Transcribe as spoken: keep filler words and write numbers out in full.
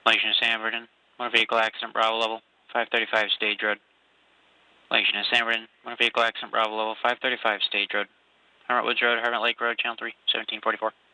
Langston to San Bernardino, motor vehicle accident, Bravo level, five thirty-five Stage Road. Langston to San Bernardino, motor vehicle accident, Bravo level, five thirty-five Stage Road. Hermit Woods Road, Hermit Lake Road, Channel three, seventeen forty-four.